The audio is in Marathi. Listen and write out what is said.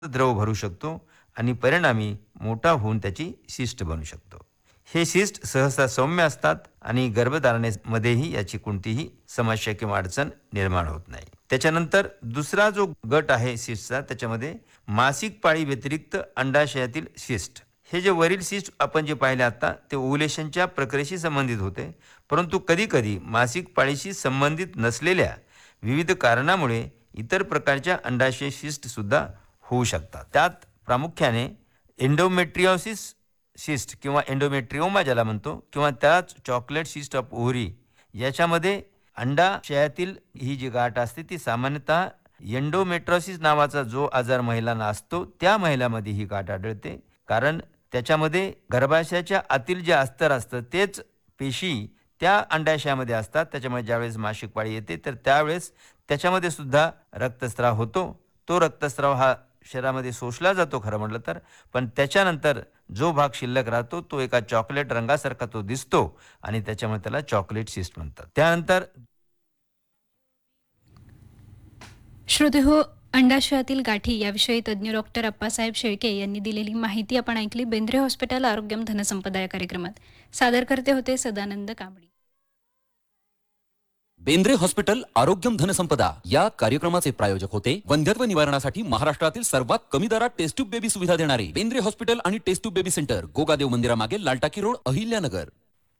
द्रव भरू शकतो आणि परिणामी मोठा होऊन त्याची सिस्ट बनू शकतो. हे सिस्ट सहसा सौम्य असतात आणि गर्भधारणेमध्येही याची कोणतीही समस्या किंवा अडचण निर्माण होत नाही. त्याच्यानंतर दुसरा जो गट आहे सिस्टचा, त्याच्यामध्ये मासिक पाळी व्यतिरिक्त अंडाशयातील सिस्ट. हे जे वरील सिस्ट आपण जे पाहिले आता ते ओव्युलेशनच्या प्रक्रियेशी संबंधित होते, परंतु कधीकधी मासिक पाळीशी संबंधित नसलेल्या विविध कारणामुळे इतर प्रकारच्या अंडाशय सिस्ट सुद्धा होऊ शकतात. त्यात प्रामुख्याने एंडोमेट्रियोसिस सिस्ट किंवा एंडोमेट्रिओमा ज्याला म्हणतो किंवा त्याच चॉकलेट सिस्ट ऑफ ओव्हरी, याच्यामध्ये अंडाशयातील ही जी गाठ असते ती सामान्यतः एंडोमेट्रोसिस नावाचा जो आजार महिलांना असतो त्या महिलांमध्ये ही गाठ आढळते. कारण त्याच्यामध्ये गर्भाशयाच्या आतील जे अस्तर असतं तेच पेशी त्या अंडाशयामध्ये असतात. त्याच्यामुळे ज्यावेळेस मासिक पाळी येते तर त्यावेळेस त्याच्यामध्ये सुद्धा रक्तस्राव होतो. तो रक्तस्राव हा शरीरामध्ये शोषला जातो खरं म्हटलं तर, पण त्याच्यानंतर जो भाग शिल्लक राहतो तो एका चॉकलेट रंगासारखा तो दिसतो आणि त्याच्यामुळे त्याला चॉकलेट सिस्ट म्हणतात. त्यानंतर श्रोतेहो, अंडाशयातील गाठी याविषयी तज्ज्ञ डॉक्टर अप्पासाहेब शेळके यांनी दिलेली माहिती आपण ऐकली. बेंद्रे हॉस्पिटल आरोग्यम धनसंपदा या कार्यक्रमात. सादर करते होते सदानंद कांबळी. बेंद्रे हॉस्पिटल आरोग्यम धनसंपदा या कार्यक्रमाचे प्रायोजक होते वंध्यत्व निवारणासाठी महाराष्ट्रातील सर्वात कमी दरात टेस्ट ट्यूब बेबी सुविधा देणारे बेंद्रे हॉस्पिटल आणि taste tube baby centre, Gogadev मंदिरामागे, लालटाकी road, Ahilyanagar.